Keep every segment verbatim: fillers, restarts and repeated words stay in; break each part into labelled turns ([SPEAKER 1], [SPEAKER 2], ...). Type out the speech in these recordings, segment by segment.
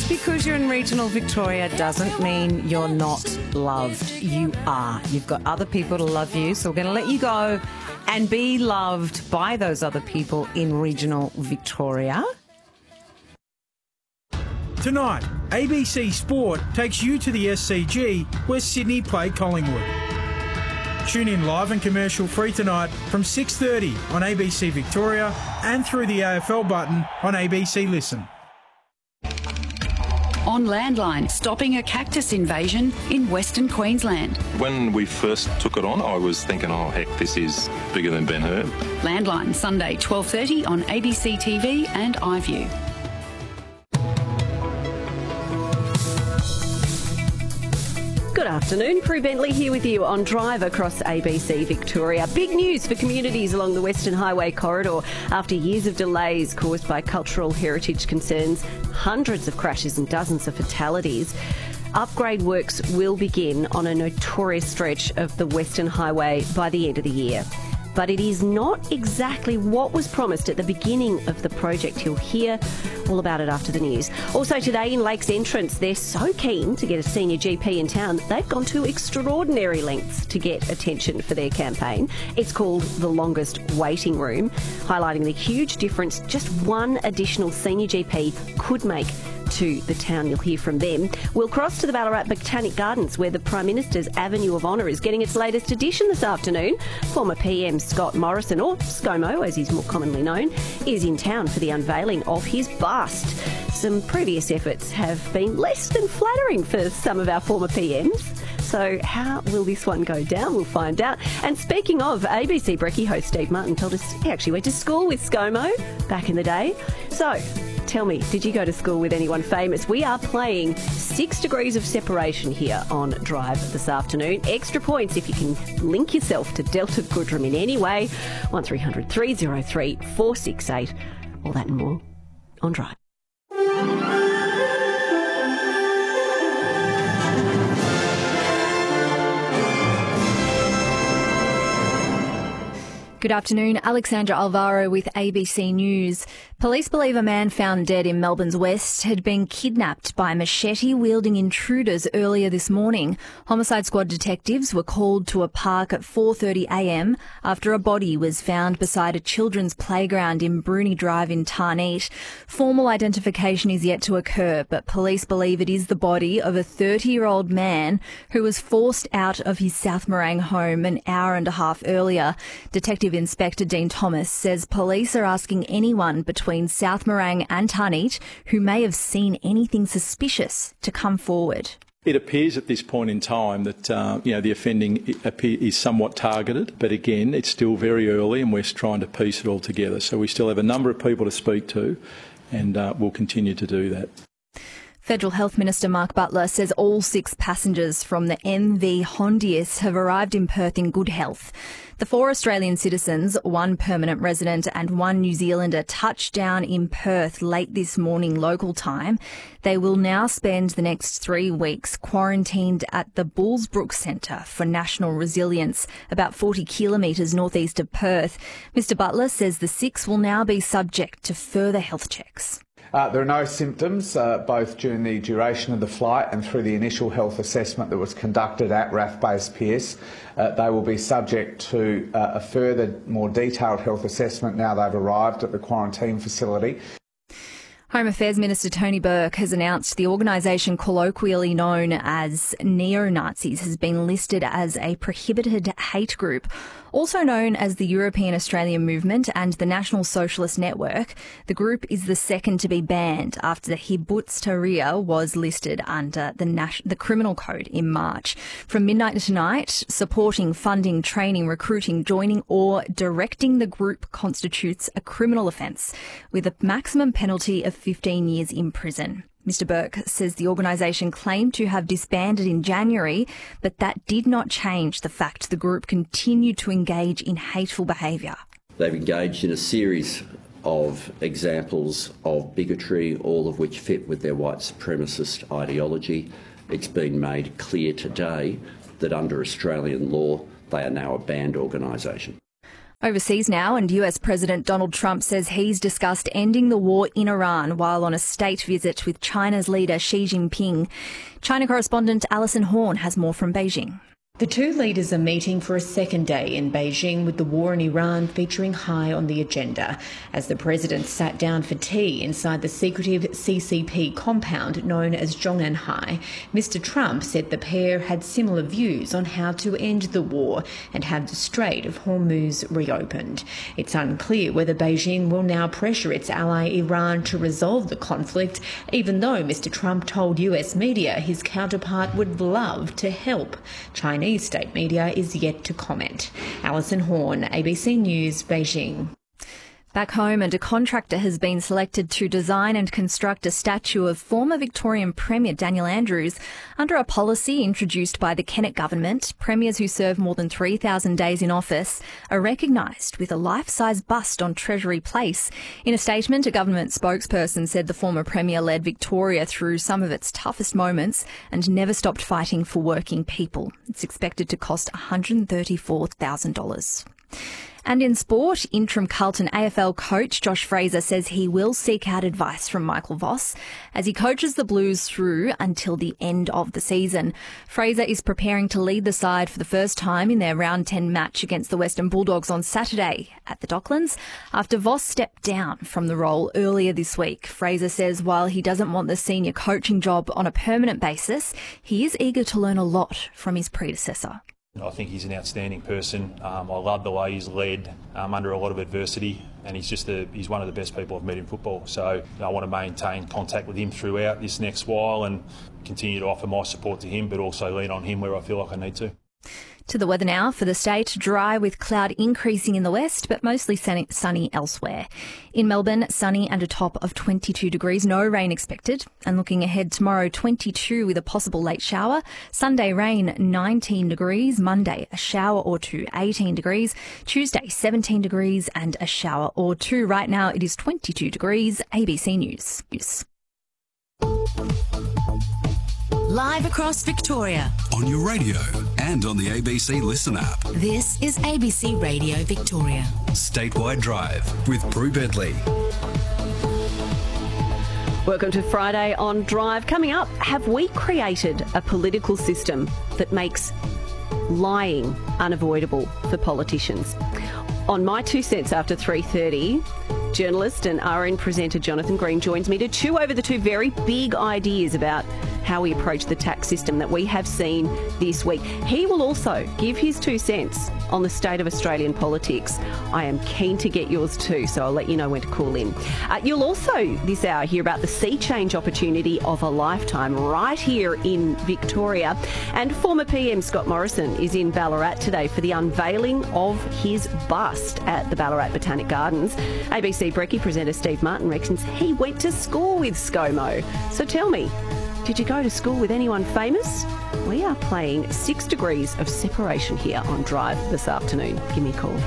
[SPEAKER 1] Just because you're in regional Victoria doesn't mean you're not loved. You are. You've got other people to love you, so we're going to let you go and be loved by those other people in regional Victoria.
[SPEAKER 2] Tonight, A B C Sport takes you to the S C G where Sydney play Collingwood. Tune in live and commercial free tonight from six thirty on A B C Victoria and through the A F L button on A B C Listen.
[SPEAKER 3] On Landline, stopping a cactus invasion in Western Queensland.
[SPEAKER 4] When we first took it on, I was thinking, oh, heck, this is bigger than Ben Hur.
[SPEAKER 3] Landline, Sunday, twelve thirty on A B C T V and iView.
[SPEAKER 5] Good afternoon, Prue Bentley here with you on Drive across A B C Victoria. Big news for communities along the Western Highway corridor. After years of delays caused by cultural heritage concerns, hundreds of crashes and dozens of fatalities, upgrade works will begin on a notorious stretch of the Western Highway by the end of the year. But it is not exactly what was promised at the beginning of the project. You'll hear all about it after the news. Also today in Lakes Entrance, they're so keen to get a senior G P in town, they've gone to extraordinary lengths to get attention for their campaign. It's called The Longest Waiting Room, highlighting the huge difference just one additional senior G P could make to the town. You'll hear from them. We'll cross to the Ballarat Botanic Gardens where the Prime Minister's Avenue of Honour is getting its latest edition this afternoon. Former P M Scott Morrison, or ScoMo as he's more commonly known, is in town for the unveiling of his bust. Some previous efforts have been less than flattering for some of our former P Ms. So how will this one go down? We'll find out. And speaking of, A B C Brekkie host Steve Martin told us he actually went to school with ScoMo back in the day. So tell me, did you go to school with anyone famous? We are playing Six Degrees of Separation here on Drive this afternoon. Extra points if you can link yourself to Delta Goodrem in any way. one three hundred three oh three four six eight. All that and more on Drive.
[SPEAKER 6] Good afternoon, Alexandra Alvaro with A B C News. Police believe a man found dead in Melbourne's West had been kidnapped by machete-wielding intruders earlier this morning. Homicide Squad detectives were called to a park at four thirty a m after a body was found beside a children's playground in Bruni Drive in Tarneit. Formal identification is yet to occur, but police believe it is the body of a thirty-year-old man who was forced out of his South Morang home an hour and a half earlier. Detective Inspector Dean Thomas says police are asking anyone between South Morang and Tarneit who may have seen anything suspicious to come forward.
[SPEAKER 7] It appears at this point in time that uh, you know the offending is somewhat targeted, but again, it's still very early and we're trying to piece it all together. So we still have a number of people to speak to, and uh, we'll continue to do that.
[SPEAKER 6] Federal Health Minister Mark Butler says all six passengers from the M V Hondius have arrived in Perth in good health. The four Australian citizens, one permanent resident and one New Zealander, touched down in Perth late this morning local time. They will now spend the next three weeks quarantined at the Bullsbrook Centre for National Resilience, about forty kilometres northeast of Perth. Mister Butler says the six will now be subject to further health checks.
[SPEAKER 8] Uh, there are no symptoms, uh, both during the duration of the flight and through the initial health assessment that was conducted at R A F Base Pearce. Uh, they will be subject to uh, a further, more detailed health assessment now they've arrived at the quarantine facility.
[SPEAKER 6] Home Affairs Minister Tony Burke has announced the organisation colloquially known as neo-Nazis has been listed as a prohibited hate group. Also known as the European Australian Movement and the National Socialist Network, the group is the second to be banned after the Kibbutz Tahrir was listed under the, Nas- the Criminal Code in March. From midnight to tonight, supporting, funding, training, recruiting, joining or directing the group constitutes a criminal offence with a maximum penalty of fifteen years in prison. Mister Burke says the organisation claimed to have disbanded in January, but that did not change the fact the group continued to engage in hateful behaviour.
[SPEAKER 9] They've engaged in a series of examples of bigotry, all of which fit with their white supremacist ideology. It's been made clear today that under Australian law, they are now a banned organisation.
[SPEAKER 6] Overseas now, and U S President Donald Trump says he's discussed ending the war in Iran while on a state visit with China's leader Xi Jinping. China correspondent Alison Horn has more from Beijing.
[SPEAKER 10] The two leaders are meeting for a second day in Beijing, with the war in Iran featuring high on the agenda. As the president sat down for tea inside the secretive C C P compound known as Zhongnanhai, Mister Trump said the pair had similar views on how to end the war and have the Strait of Hormuz reopened. It's unclear whether Beijing will now pressure its ally Iran to resolve the conflict, even though Mister Trump told U S media his counterpart would love to help. China state media is yet to comment. Alison Horn, A B C News, Beijing.
[SPEAKER 6] Back home, and a contractor has been selected to design and construct a statue of former Victorian Premier Daniel Andrews. Under a policy introduced by the Kennett government, premiers who serve more than three thousand days in office are recognised with a life-size bust on Treasury Place. In a statement, a government spokesperson said the former Premier led Victoria through some of its toughest moments and never stopped fighting for working people. It's expected to cost one hundred thirty-four thousand dollars. And in sport, interim Carlton A F L coach Josh Fraser says he will seek out advice from Michael Voss as he coaches the Blues through until the end of the season. Fraser is preparing to lead the side for the first time in their round ten match against the Western Bulldogs on Saturday at the Docklands after Voss stepped down from the role earlier this week. Fraser says while he doesn't want the senior coaching job on a permanent basis, he is eager to learn a lot from his predecessor.
[SPEAKER 11] I think he's an outstanding person. Um, I love the way he's led um, under a lot of adversity, and he's just a, he's one of the best people I've met in football. So you know, I want to maintain contact with him throughout this next while and continue to offer my support to him, but also lean on him where I feel like I need to.
[SPEAKER 6] To the weather now for the state, dry with cloud increasing in the west, but mostly sunny, sunny elsewhere. In Melbourne, sunny and a top of twenty-two degrees, no rain expected. And looking ahead tomorrow, twenty-two with a possible late shower. Sunday rain, nineteen degrees. Monday, a shower or two, eighteen degrees. Tuesday, seventeen degrees and a shower or two. Right now it is twenty-two degrees. A B C News. News.
[SPEAKER 12] Live across Victoria.
[SPEAKER 13] On your radio and on the A B C Listen app.
[SPEAKER 12] This is A B C Radio Victoria.
[SPEAKER 13] Statewide Drive with Prue Bentley.
[SPEAKER 5] Welcome to Friday on Drive. Coming up, have we created a political system that makes lying unavoidable for politicians? On My Two Cents after three thirty, journalist and R N presenter Jonathan Green joins me to chew over the two very big ideas about how we approach the tax system that we have seen this week. He will also give his two cents on the state of Australian politics. I am keen to get yours too, so I'll let you know when to call in. Uh, you'll also, this hour, hear about the sea change opportunity of a lifetime right here in Victoria. And former P M Scott Morrison is in Ballarat today for the unveiling of his bust at the Ballarat Botanic Gardens. A B C Brekkie presenter Steve Martin reckons he went to school with ScoMo. So tell me, did you go to school with anyone famous? We are playing Six Degrees of Separation here on Drive this afternoon. Give me a call.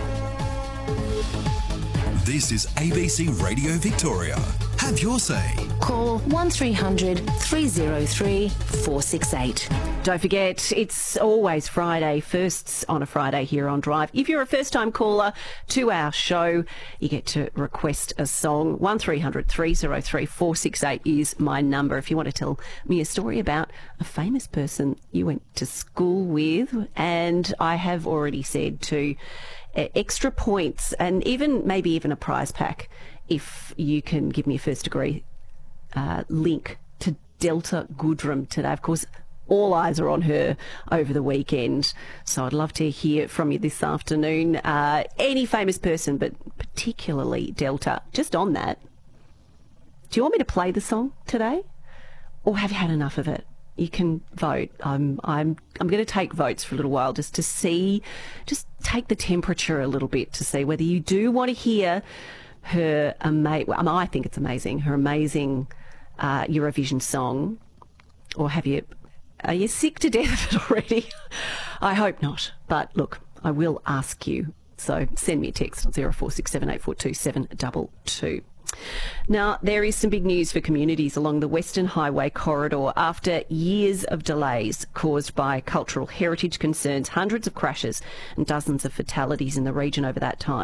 [SPEAKER 13] This is A B C Radio Victoria. Have your say.
[SPEAKER 12] Call one three hundred three oh three four six eight.
[SPEAKER 5] Don't forget, it's always Friday, firsts on a Friday here on Drive. If you're a first-time caller to our show, you get to request a song. one three hundred three oh three four six eight is my number. If you want to tell me a story about a famous person you went to school with, and I have already said to uh, extra points and even maybe even a prize pack if you can give me a first degree uh, link to Delta Goodrem today. Of course, all eyes are on her over the weekend, so I'd love to hear from you this afternoon. Uh, any famous person, but particularly Delta. Just on that, do you want me to play the song today, or have you had enough of it? You can vote. I'm I'm I'm going to take votes for a little while just to see, just take the temperature a little bit to see whether you do want to hear her amazing. Well, I think it's amazing. Her amazing uh, Eurovision song, or have you? Are you sick to death of it already? I hope not. But look, I will ask you. So send me a text on zero four six seven eight four two seven two two. Now, there is some big news for communities along the Western Highway corridor after years of delays caused by cultural heritage concerns, hundreds of crashes and dozens of fatalities in the region over that time.